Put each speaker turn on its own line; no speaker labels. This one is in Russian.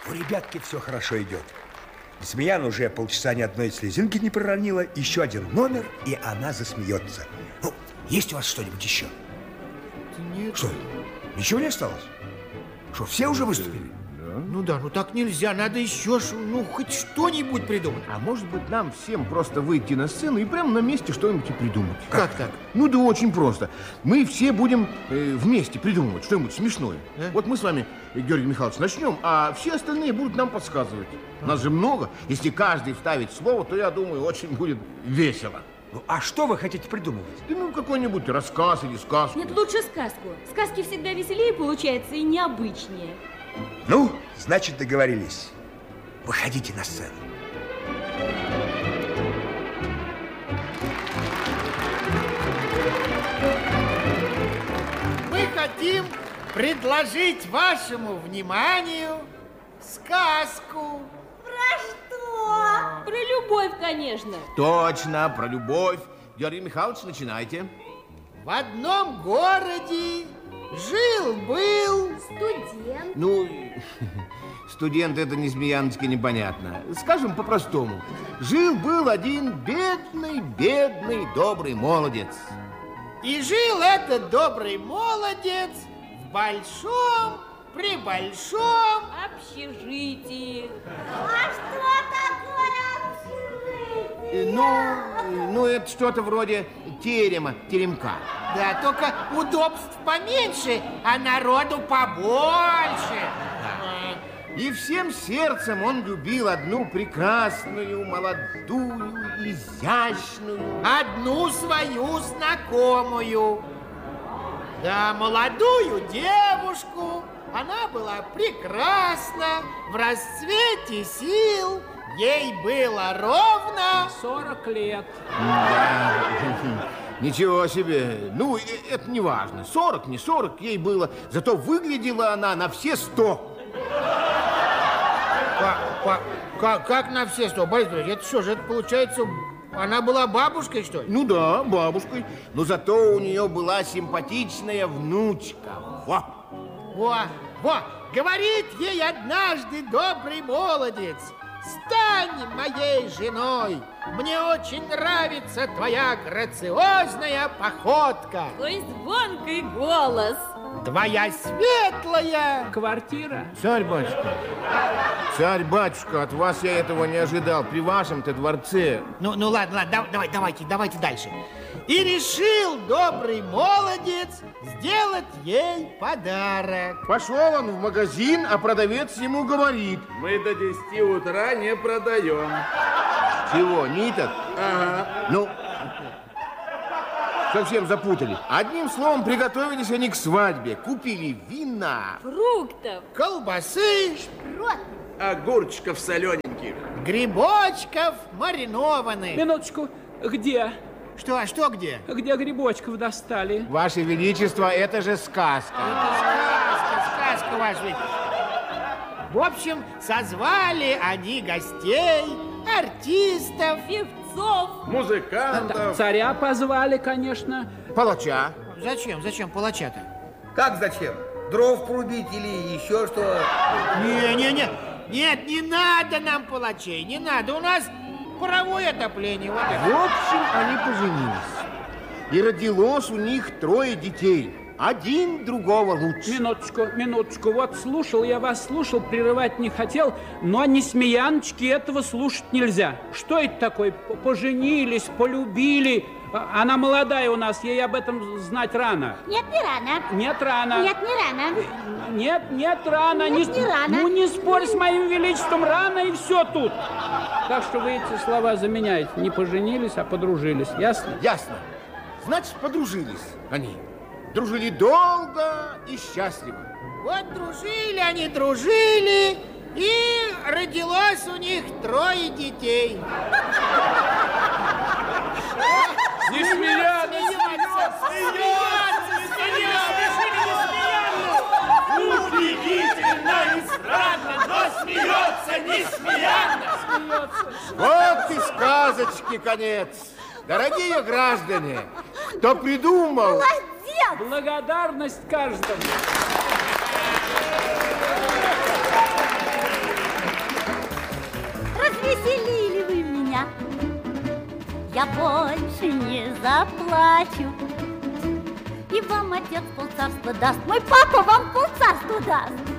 У ребятки все хорошо идет. Смеян уже полчаса ни одной слезинки не проронила. Еще один номер, и она засмеется. Ну, есть у вас что-нибудь еще?
Нет.
Что? Ничего не осталось? Что, все уже выступили?
Ну да, ну так нельзя, надо еще, ну, хоть что-нибудь придумать.
А может быть, нам всем просто выйти на сцену и прямо на месте что-нибудь и придумать?
Как так?
Ну да очень просто. Мы все будем вместе придумывать что-нибудь смешное.
Да?
Вот мы с вами, Георгий Михайлович, начнем, а все остальные будут нам подсказывать. Нас же много. Если каждый вставит слово, то, я думаю, очень будет весело.
Ну, а что вы хотите придумывать?
Да ну, какой-нибудь рассказ или сказку.
Нет, лучше сказку. Сказки всегда веселее получается и необычнее.
Ну, значит, договорились. Выходите на сцену.
Мы хотим предложить вашему вниманию сказку.
Про что? Про любовь, конечно.
Точно, про любовь. Георгий Михайлович, начинайте.
В одном городе жил-был
Студент.
Ну, студент это не Смеяночка, непонятно. Скажем по-простому. Жил-был один бедный, добрый молодец.
И жил этот добрый молодец в при большом
Общежитие.
А что такое общежитие?
Ну, это что-то вроде теремка.
Да, только удобств поменьше, а народу побольше.
И всем сердцем он любил одну прекрасную, молодую, изящную.
Одну свою знакомую. Да, молодую девушку. Она была прекрасна, в расцвете сил. Ей было ровно
40 лет.
Да. Ничего себе. Ну, это не важно. 40, не 40 ей было. Зато выглядела она на все 100.
Как на все 100? Борис Борисович, это что же, это получается, она была бабушкой, что ли?
Ну да, бабушкой. Но зато у нее была симпатичная внучка.
Во, говорит ей однажды добрый молодец: стань моей женой. Мне очень нравится твоя грациозная походка.
Твой звонкий голос.
Твоя светлая
Квартира.
Царь-батюшка, от вас я этого не ожидал. При вашем-то дворце.
Ну ладно, давайте дальше. И решил добрый молодец сделать ей подарок.
Пошел он в магазин, а продавец ему говорит:
мы до 10 утра не продаем.
чего, ниток?
Ага.
Ну, совсем запутали. Одним словом, приготовились они к свадьбе. Купили вина,
Фруктов.
Колбасы,
Огурчиков солененьких.
грибочков маринованных.
Минуточку. Где?
Что где?
Где грибочков достали?
Ваше Величество, это же сказка.
Сказка, Ваше Величество. В общем, созвали они гостей, артистов,
Певцов.
Музыкантов.
Царя позвали, конечно.
Палача.
Зачем палача-то?
Как зачем? Дров порубить или еще что?
Нет, не надо нам палачей, не надо. У нас паровое отопление. Вот и
В общем, они поженились. И родилось у них 3 детей. Один другого лучше.
Минуточку. Вот слушал, я вас слушал, прерывать не хотел, но не Смеяночки, этого слушать нельзя. Что это такое? Поженились, полюбили. Она молодая у нас, ей об этом знать рано.
Нет, не рано.
Нет, рано.
Нет, не рано.
Нет, рано.
Нет, не рано.
Ну, не спорь с моим величеством, рано и все тут. Так что вы эти слова заменяете. Не поженились, а подружились. Ясно?
Ясно. Значит, подружились они. Дружили долго и счастливо.
Вот дружили, и родилось у них 3 детей.
Не смеяться! Удивительно и странно, но смеется несмеянно.
Вот и сказочки конец. Дорогие граждане, кто придумал...
Благодарность каждому.
я больше не заплачу. И вам отец полцарства даст, мой папа вам полцарства даст.